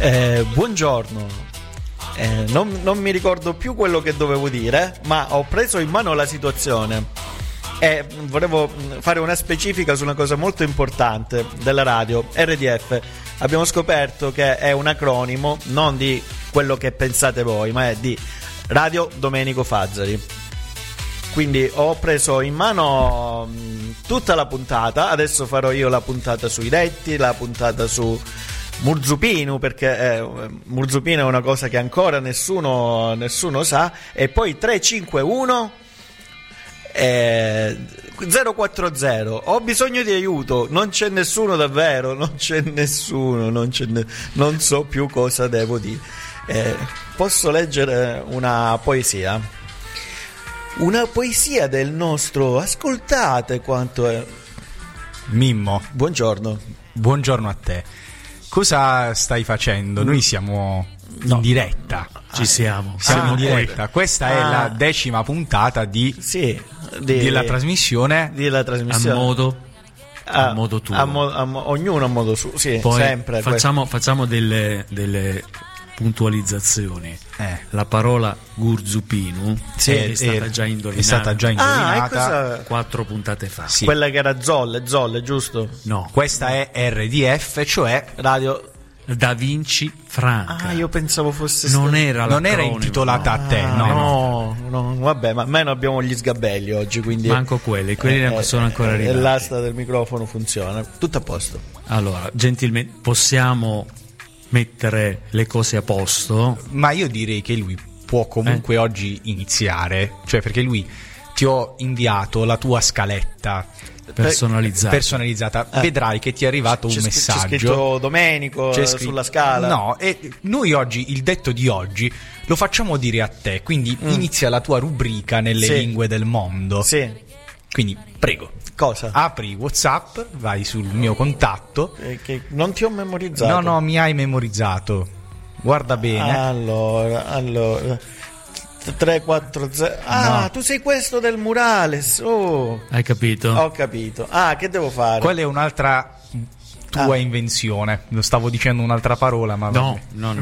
Buongiorno. Non mi ricordo più quello che dovevo dire, ma ho preso in mano la situazione e volevo fare una specifica su una cosa molto importante della radio RDF. Abbiamo scoperto che è un acronimo non di quello che pensate voi, ma è di Radio Domenico Fazzari. Quindi ho preso in mano tutta la puntata. Adesso farò io la puntata sui detti, la puntata su Murzupinu, perché Murzupinu è una cosa che ancora nessuno sa. E poi 351 040. Ho bisogno di aiuto, non c'è nessuno davvero, non c'è nessuno, non so più cosa devo dire. Posso leggere una poesia? Una poesia del nostro, ascoltate quanto è. Mimmo, buongiorno. Buongiorno a te. Cosa stai facendo? Noi siamo in diretta. Ci siamo in diretta. Questa è la 10ª puntata della trasmissione. A modo tuo. Ognuno a modo suo. Sì, poi sempre. Facciamo delle puntualizzazioni. La parola Murzupinu è stata già indovinata. 4 puntate fa. Sì. Quella che era Zolle, giusto? No, questa è RDF, cioè Radio Da Vinci Franca. Io pensavo fosse non era intitolata a te. No, vabbè, ma almeno abbiamo gli sgabelli oggi, quindi manco quelli sono ancora arrivati. E l'asta del microfono funziona, tutto a posto. Allora, gentilmente possiamo mettere le cose a posto, ma io direi che lui può comunque oggi iniziare, cioè perché lui ti ho inviato la tua scaletta personalizzata. Vedrai che ti è arrivato un messaggio, c'è scritto Domenico sulla scala. No, e noi oggi il detto di oggi lo facciamo dire a te, quindi inizia la tua rubrica nelle lingue del mondo. Sì. Quindi prego. Cosa? Apri WhatsApp, vai sul mio contatto. Che non ti ho memorizzato. No, mi hai memorizzato. Guarda bene. Allora 340. No. Tu sei questo del Murales. Oh. Hai capito? Ho capito. Che devo fare? Quella è un'altra tua invenzione. Non stavo dicendo un'altra parola, ma no.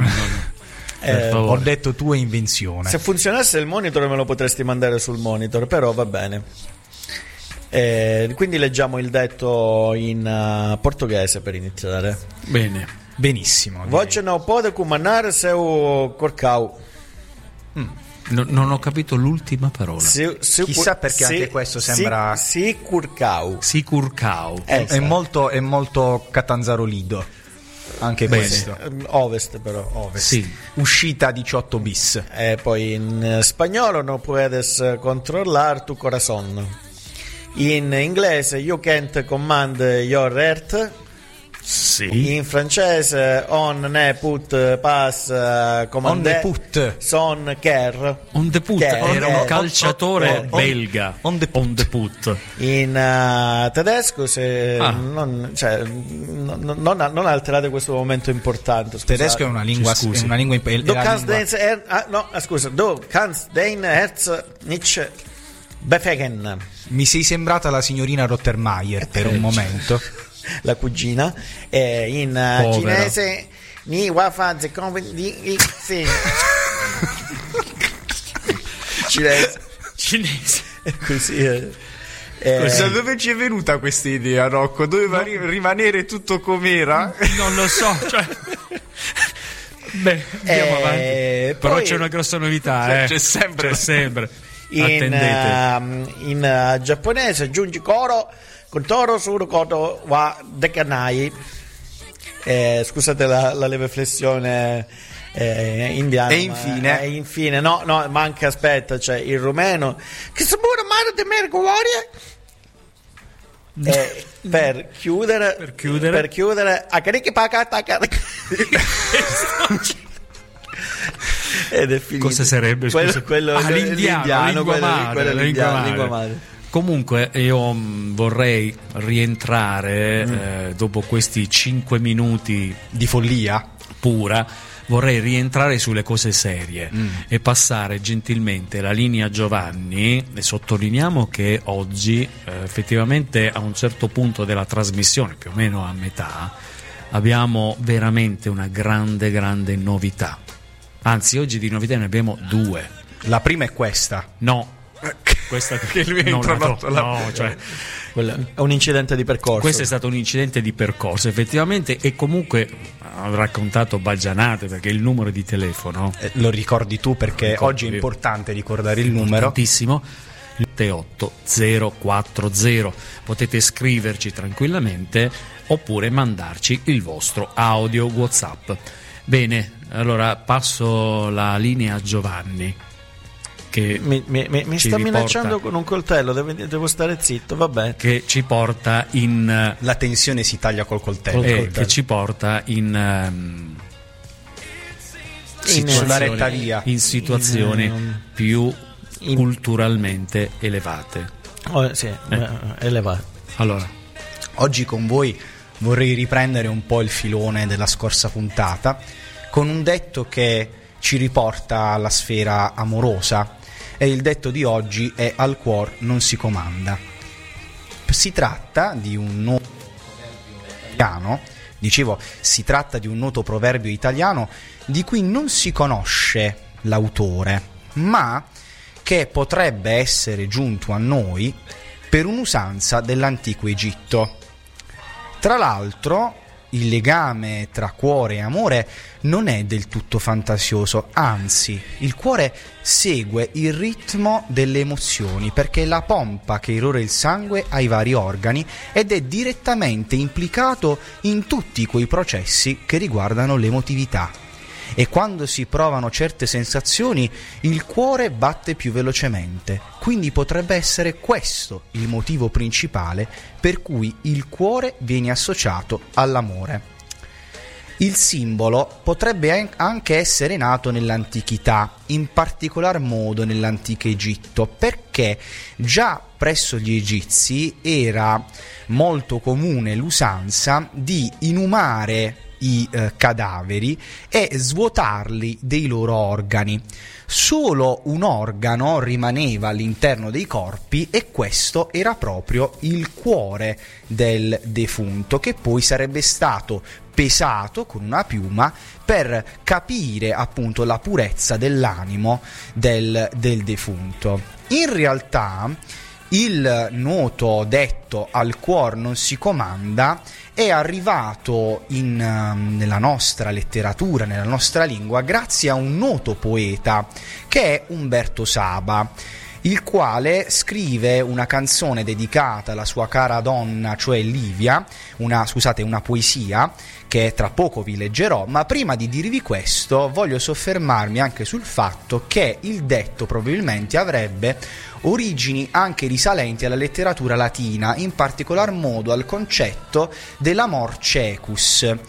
Ho detto tua invenzione. Se funzionasse il monitor me lo potresti mandare sul monitor, però va bene. Quindi leggiamo il detto in portoghese per iniziare. Bene. Benissimo. Voce non può comandare seu corcau. Non ho capito l'ultima parola. Chissà perché anche questo sembra Sicurcau. È molto catanzarolido. Anche questo. Ovest però. Sì. Uscita 18 bis. E poi in spagnolo no puedes controllar tu corazón. In inglese you can't command your heart. Sì. In francese on ne put pas commandé. On ne put. Son care. On the put. Era un calciatore belga. On the put. In tedesco non alterate questo momento importante. Scusate. Tedesco è una lingua Du kannst dein Herz nicht befegen. Mi sei sembrata la signorina Rottermeier per un momento. La cugina. In cinese ni wa fa ze di cinese. Così Da dove ci è venuta questa idea, Rocco? Doveva rimanere tutto com'era? Non lo so, cioè. Beh, andiamo avanti. Però c'è una grossa novità, C'è sempre. In giapponese aggiungi koro con toro suru koto wa dekanai. Scusate la leve flessione indiana. E infine no, manca, aspetta, c'è il rumeno che sabura mare de mergoria. Per chiudere a carichi pacata ed è finito. Cosa sarebbe? Quello l'indiano, lingua madre. Comunque io vorrei rientrare dopo questi 5 minuti di follia pura. Vorrei rientrare sulle cose serie e passare gentilmente la linea a Giovanni, e sottolineiamo che oggi effettivamente a un certo punto della trasmissione, più o meno a metà, abbiamo veramente una grande novità. Anzi, oggi di novità ne abbiamo due. La prima è questa. No, questa che lui ha introdotto cioè, è un incidente di percorso. Questo è stato un incidente di percorso, effettivamente, e comunque ho raccontato baggianate, perché il numero di telefono lo ricordi tu, perché oggi è importante ricordare il numero. Importantissimo. Il 78040. Potete scriverci tranquillamente oppure mandarci il vostro audio WhatsApp. Bene, allora passo la linea a Giovanni, che mi sta minacciando con un coltello. Devo stare zitto, vabbè. Che ci porta in la tensione si taglia col coltello. Che ci porta in sulla retta via, in situazioni più culturalmente elevate. Elevate. Allora, oggi con voi vorrei riprendere un po' il filone della scorsa puntata con un detto che ci riporta alla sfera amorosa, e il detto di oggi è: al cuor non si comanda. Si tratta di un noto proverbio italiano, si tratta di un noto proverbio italiano di cui non si conosce l'autore, ma che potrebbe essere giunto a noi per un'usanza dell'antico Egitto. Tra l'altro, il legame tra cuore e amore non è del tutto fantasioso, anzi, il cuore segue il ritmo delle emozioni, perché è la pompa che irrora il sangue ai vari organi ed è direttamente implicato in tutti quei processi che riguardano l'emotività. E quando si provano certe sensazioni, il cuore batte più velocemente. Quindi potrebbe essere questo il motivo principale per cui il cuore viene associato all'amore. Il simbolo potrebbe anche essere nato nell'antichità, in particolar modo nell'antico Egitto, perché già presso gli egizi era molto comune l'usanza di inumare i cadaveri e svuotarli dei loro organi. Solo un organo rimaneva all'interno dei corpi, e questo era proprio il cuore del defunto, che poi sarebbe stato pesato con una piuma per capire appunto la purezza dell'animo del defunto. In realtà il noto detto "al cuor non si comanda" è arrivato nella nostra letteratura, nella nostra lingua, grazie a un noto poeta che è Umberto Saba, il quale scrive una canzone dedicata alla sua cara donna, cioè Livia, una poesia che tra poco vi leggerò, ma prima di dirvi questo voglio soffermarmi anche sul fatto che il detto probabilmente avrebbe origini anche risalenti alla letteratura latina, in particolar modo al concetto dell'amor cecus,